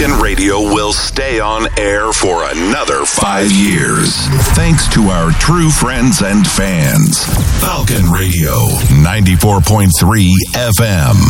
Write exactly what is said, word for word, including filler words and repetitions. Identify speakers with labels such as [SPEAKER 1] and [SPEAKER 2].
[SPEAKER 1] Falcon Radio will stay on air for another five years. Thanks to our true friends and fans. Falcon Radio, ninety-four point three F M.